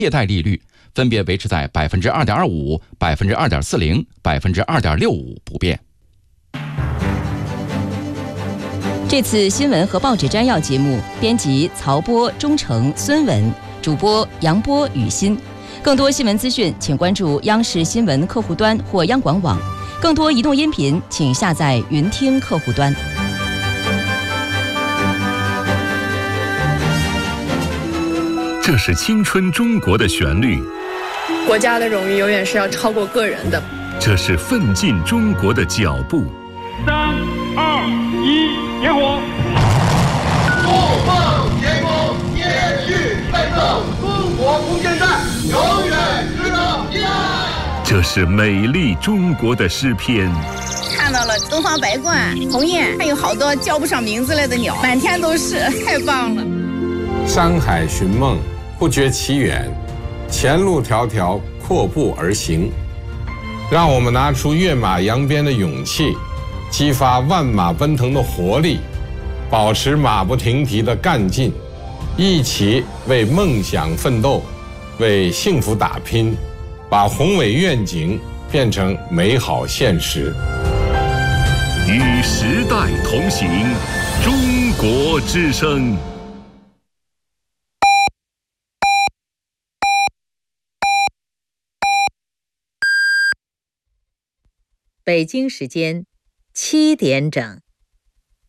借贷利率分别维持在 2.25%、2.40%、2.65% 不变。 这次新闻和报纸摘要节目，编辑曹波、钟诚、孙文，主播杨波、雨欣。更多新闻资讯，请关注央视新闻客户端或央广网。更多移动音频，请下载云听客户端。 这是青春中国的旋律， 国家的荣誉永远是要超过个人的。 这是奋进中国的脚步。 3、2、1，点火！ 不放天空，接续奋斗，中国空间站永远值得依赖。 这是美丽中国的诗篇。 看到了东方白鹳、鸿雁，还有好多叫不上名字来的鸟，满天都是，太棒了。 山海寻梦，不觉其远，前路迢迢，阔步而行。让我们拿出跃马扬鞭的勇气，激发万马奔腾的活力，保持马不停蹄的干劲，一起为梦想奋斗，为幸福打拼，把宏伟愿景变成美好现实。 与时代同行，中国之声。 北京时间7点整。